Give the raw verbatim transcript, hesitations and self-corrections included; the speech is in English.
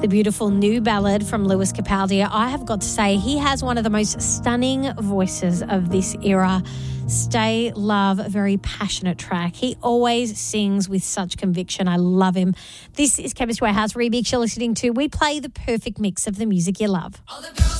The beautiful new ballad from Lewis Capaldi. I have got to say, he has one of the most stunning voices of this era. Stay Love, a very passionate track. He always sings with such conviction. I love him. This is Chemist Warehouse Remix you're listening to. We play the perfect mix of the music you love. All the girls